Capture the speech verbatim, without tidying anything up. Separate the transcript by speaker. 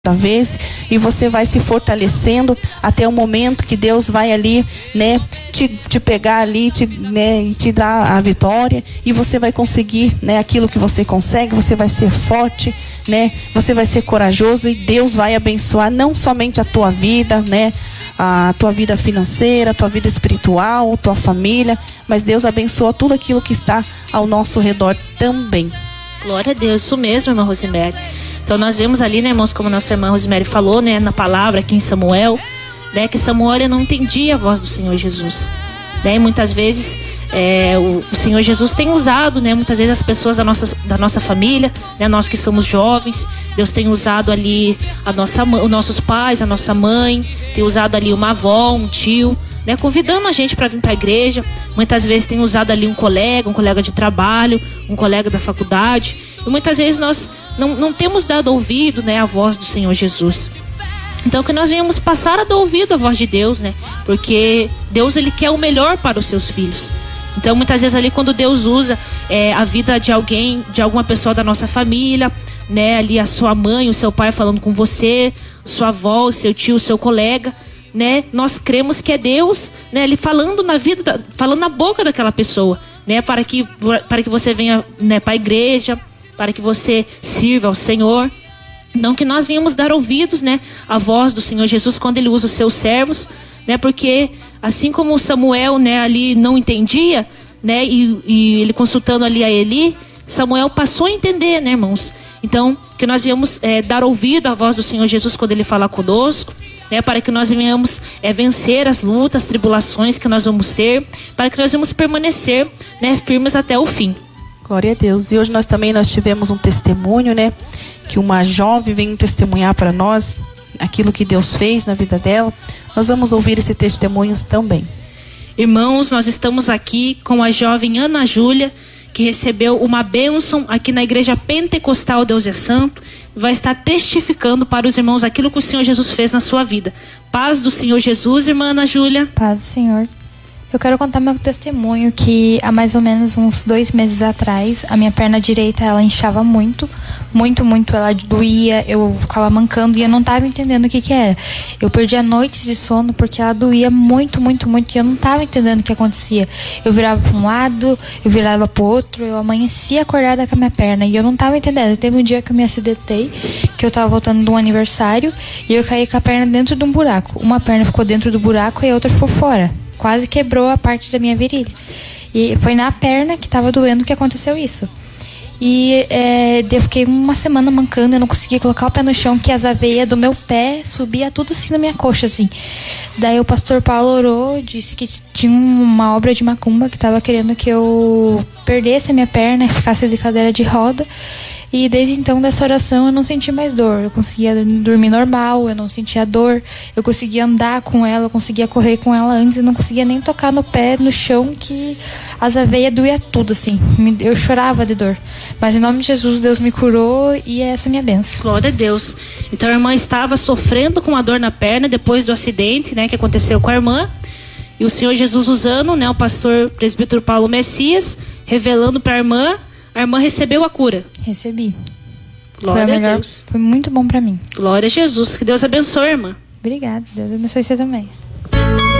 Speaker 1: da vez, e você vai se fortalecendo até o momento que Deus vai ali, né, te, te pegar ali, te, né, e te dar a vitória, e você vai conseguir, né, aquilo que você consegue. Você vai ser forte, né, você vai ser corajoso, e Deus vai abençoar não somente a tua vida, né, a tua vida financeira, a tua vida espiritual, a tua família, mas Deus abençoa tudo aquilo que está ao nosso redor também.
Speaker 2: Glória a Deus, isso mesmo, irmã Rosemary. Então nós vemos ali, né, irmãos, como nossa irmã Rosemary falou, né, na palavra aqui em Samuel, né, que Samuel ele não entendia a voz do Senhor Jesus, né, e muitas vezes é, o, o Senhor Jesus tem usado, né, muitas vezes as pessoas da nossa, da nossa família, né, nós que somos jovens, Deus tem usado ali a nossa, os nossos pais, a nossa mãe, tem usado ali uma avó, um tio, né, convidando a gente para vir para a igreja. Muitas vezes tem usado ali um colega, um colega de trabalho, um colega da faculdade, e muitas vezes nós não, não temos dado ouvido, né, à voz do Senhor Jesus. Então que nós venhamos passar a dar ouvido à voz de Deus, né, porque Deus ele quer o melhor para os seus filhos. Então muitas vezes ali quando Deus usa é, a vida de alguém, de alguma pessoa da nossa família, né, ali a sua mãe, o seu pai falando com você, sua avó, o seu tio, o seu colega, né, nós cremos que é Deus, né, ele falando na vida, da, falando na boca daquela pessoa, né, para que, para que você venha, né, para a igreja, para que você sirva ao Senhor. Então que nós venhamos dar ouvidos, né, à voz do Senhor Jesus quando ele usa os seus servos, né, porque assim como Samuel, né, ali não entendia, né, e, e ele consultando ali a Eli, Samuel passou a entender, né, irmãos. Então que nós venhamos é, dar ouvido à voz do Senhor Jesus quando ele fala conosco, né, para que nós venhamos é, vencer as lutas, tribulações que nós vamos ter, para que nós venhamos permanecer, né, firmes até o fim.
Speaker 1: Glória a Deus. E hoje nós também nós tivemos um testemunho, né, que uma jovem veio testemunhar para nós aquilo que Deus fez na vida dela. Nós vamos ouvir esse testemunho também.
Speaker 2: Irmãos, nós estamos aqui com a jovem Ana Júlia, que recebeu uma bênção aqui na Igreja Pentecostal Deus é Santo, e vai estar testificando para os irmãos aquilo que o Senhor Jesus fez na sua vida. Paz do Senhor Jesus, irmã Ana Júlia.
Speaker 3: Paz do Senhor. Eu quero contar meu testemunho que há mais ou menos uns dois meses atrás, a minha perna direita, ela inchava muito, muito, muito, ela doía, eu ficava mancando e eu não estava entendendo o que que era. Eu perdia noites de sono porque ela doía muito, muito, muito e eu não estava entendendo o que acontecia. Eu virava para um lado, eu virava para o outro, eu amanhecia acordada com a minha perna e eu não estava entendendo. Teve um dia que eu me acidentei, que eu estava voltando de um aniversário e eu caí com a perna dentro de um buraco. Uma perna ficou dentro do buraco e a outra ficou fora. Quase quebrou a parte da minha virilha. E foi na perna que estava doendo que aconteceu isso. E é, eu fiquei uma semana mancando, eu não conseguia colocar o pé no chão, que as aveias do meu pé subia tudo assim na minha coxa, assim. Daí o pastor Paulo orou, disse que tinha uma obra de macumba que estava querendo que eu perdesse a minha perna e ficasse de cadeira de roda. E desde então, dessa oração, eu não senti mais dor. Eu conseguia dormir normal, eu não sentia dor. Eu conseguia andar com ela, eu conseguia correr com ela antes. Eu não conseguia nem tocar no pé, no chão, que as aveias doía tudo, assim. Eu chorava de dor. Mas em nome de Jesus, Deus me curou e essa é a minha bênção.
Speaker 2: Glória a Deus. Então a irmã estava sofrendo com a dor na perna depois do acidente, né, que aconteceu com a irmã. E o Senhor Jesus usando, né, o pastor presbítero Paulo Messias, revelando para a irmã. A irmã recebeu a cura?
Speaker 3: Recebi.
Speaker 2: Glória
Speaker 3: foi a melhor,
Speaker 2: a Deus.
Speaker 3: Foi muito bom pra mim.
Speaker 2: Glória a Jesus. Que Deus abençoe, irmã.
Speaker 3: Obrigada. Deus abençoe você também.